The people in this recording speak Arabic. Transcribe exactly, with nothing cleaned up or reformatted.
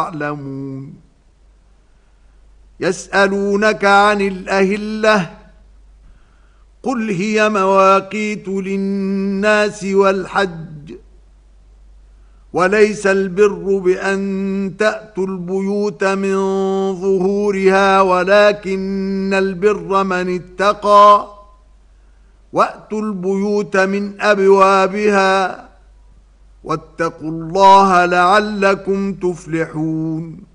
يعلمون. يسألونك عن الأهلة قل هي مواقيت للناس والحج وليس البر بأن تأتوا البيوت من ظهورها ولكن البر من اتقى وأتوا البيوت من أبوابها واتقوا الله لعلكم تفلحون.